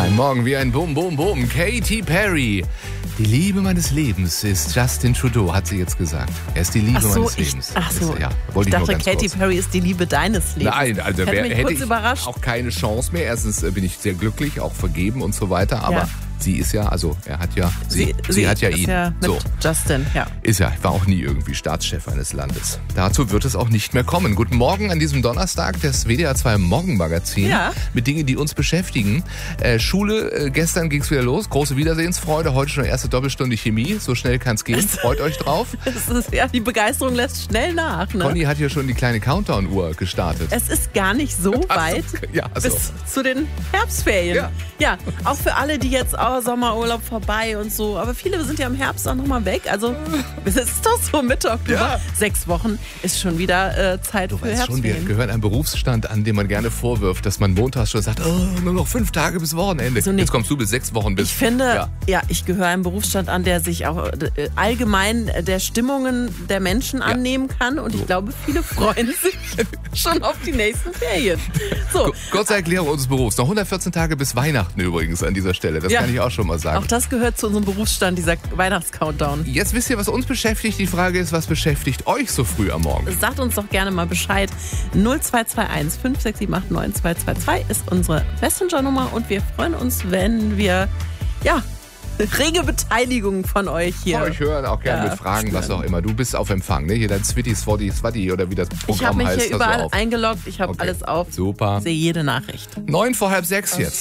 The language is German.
Ein Morgen wie ein Bum, Bum, Bum. Katy Perry. Die Liebe meines Lebens ist Justin Trudeau, hat sie jetzt gesagt. Er ist die Liebe meines Lebens. Ich dachte, Katy Perry ist die Liebe deines Lebens. Nein, also hätte ich überrascht. auch keine Chance mehr. Erstens bin ich sehr glücklich, auch vergeben und so weiter. Aber sie ist ja, also er hat ja, sie hat ja ist ihn. Ja mit so. Justin, ja. Ist ja, war auch nie irgendwie Staatschef eines Landes. Dazu wird es auch nicht mehr kommen. Guten Morgen an diesem Donnerstag, das WDR 2 Morgenmagazin mit Dingen, die uns beschäftigen. Schule, gestern ging es wieder los, große Wiedersehensfreude, heute schon erste Doppelstunde Chemie, so schnell kann es gehen, freut euch drauf. Die Begeisterung lässt schnell nach. Ne? Conny hat hier schon die kleine Countdown-Uhr gestartet. Es ist gar nicht so weit bis zu den Herbstferien. Ja, auch für alle, die jetzt Sommerurlaub vorbei und so, aber viele sind ja im Herbst auch nochmal weg, also es ist doch so Mitte Oktober, 6 Wochen ist schon wieder Zeit für Herbstferien. Wir gehören einem Berufsstand an, dem man gerne vorwirft, dass man montags schon sagt, nur noch 5 Tage bis Wochenende. So, nee. Jetzt kommst du bis 6 Wochen bis. Ich finde, ich gehöre einem Berufsstand an, der sich auch allgemein der Stimmungen der Menschen annehmen kann und ich glaube, viele freuen sich schon auf die nächsten Ferien. So. Kurze Erklärung unseres Berufs. Noch 114 Tage bis Weihnachten übrigens an dieser Stelle. Das kann ich auch schon mal sagen. Auch das gehört zu unserem Berufsstand, dieser Weihnachtscountdown. Jetzt wisst ihr, was uns beschäftigt. Die Frage ist, was beschäftigt euch so früh am Morgen? Sagt uns doch gerne mal Bescheid. 0221 567 9222 ist unsere Messenger-Nummer und wir freuen uns, wenn wir, rege Beteiligung von euch hier. Euch hören, auch gerne mit Fragen, was auch immer. Du bist auf Empfang, ne? Hier dein Switty, Swati oder wie das Programm heißt. Ich habe mich hier überall auf. eingeloggt, ich habe alles auf. Super. Sehe jede Nachricht. 5:45 jetzt.